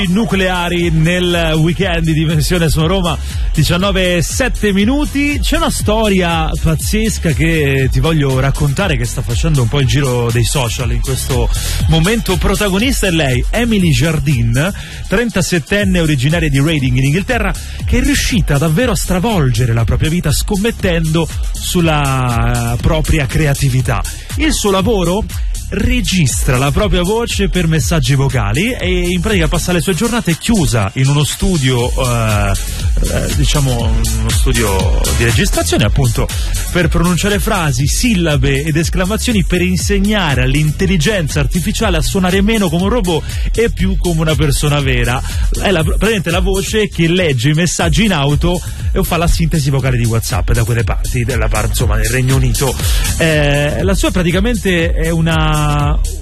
Nucleari nel weekend di Dimensione su Roma, 19:07. C'è una storia pazzesca che ti voglio raccontare, che sta facendo un po' il giro dei social in questo momento. Protagonista è lei, Emily Jardine, 37enne originaria di Reading in Inghilterra, che è riuscita davvero a stravolgere la propria vita scommettendo sulla propria creatività. Il suo lavoro: registra la propria voce per messaggi vocali e in pratica passa le sue giornate chiusa in uno studio, uno studio di registrazione, appunto, per pronunciare frasi, sillabe ed esclamazioni, per insegnare all'intelligenza artificiale a suonare meno come un robot e più come una persona vera. È praticamente la voce che legge i messaggi in auto e fa la sintesi vocale di WhatsApp da quelle parti, insomma, nel Regno Unito. La sua praticamente è una